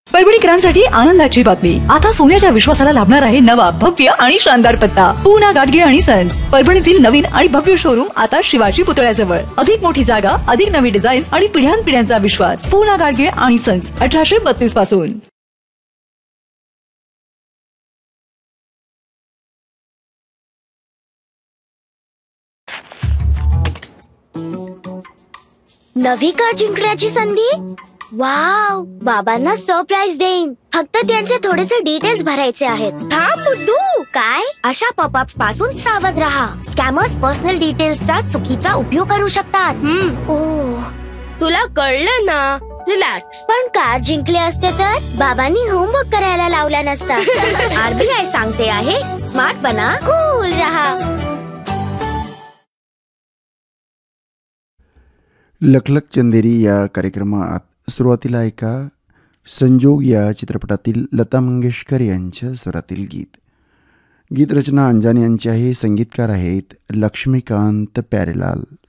परभणीकरांसाठी आनंदाची बातमी, आता सोन्याच्या विश्वासाला लाभणार आहे नवा भव्य आणि शानदार पत्ता पूना गाडगीळ आणि सन्स. परभणीतील नवीन आणि भव्य शोरूम आता शिवाजी पुतळ्याजवळ. अधिक मोठी जागा, अधिक नवी डिझाईन्स आणि पिढ्यानपिढ्यांचा विश्वास. पूना गाडगीळ आणि सन्स 1832 पासून. नवी कार जिंकण्याची संधी. वाव, बाबांना सरप्राईज देईन. फक्त त्यांचे थोडेसे डिटेल्स भरायचे आहेत. थांब बुद्धू. काय? अशा पॉपअप्स पासून सावध राहा. स्कॅमर्स पर्सनल डिटेल्सचा चुकीचा उपयोग करू शकतात. ओह, तुला कळलं ना. रिलॅक्स. पण कार जिंकले असते तर बाबांनी होमवर्क करायला लावला नसता. आरबीआय सांगते आहे, स्मार्ट बना, कूल रहा. लखलख चंदेरी या कार्यक्रमात सुरुवातीला ऐका संजोग या चित्रपटातील लता मंगेशकर यांच्या स्वरातील गीत. गीत रचना अंजानी यांची आहे. संगीतकार आहेत लक्ष्मीकांत प्यारेलाल.